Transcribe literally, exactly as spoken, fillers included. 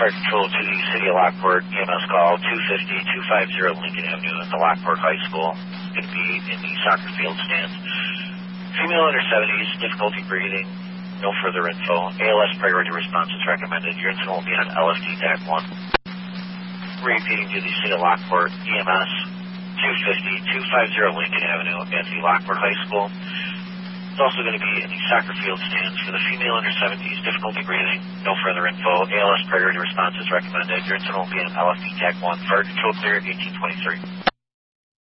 Fire Control to the City of Lockport, E M S call two fifty, two fifty Lincoln Avenue at the Lockport High School. Going to be in the soccer field stands. Female under seventies, difficulty breathing, no further info. A L S priority response is recommended. Your incident will be on L F T TAC one. Repeating to the City of Lockport, E M S two fifty, two fifty Lincoln Avenue at the Lockport High School. It's also going to be in the soccer field stands for the female under seventies, difficulty breathing, no further info. A L S priority response is recommended. Your incident will be on L F T TAC one. Fire Control clear, eighteen twenty-three.